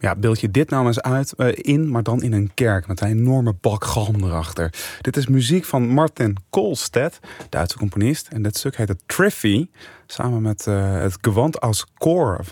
Ja, beeld je dit nou eens in, maar dan in een kerk met een enorme bak galm erachter. Dit is muziek van Martin Koolstedt, Duitse componist. En dit stuk heet het Triffy, samen met het Gewand aus Chor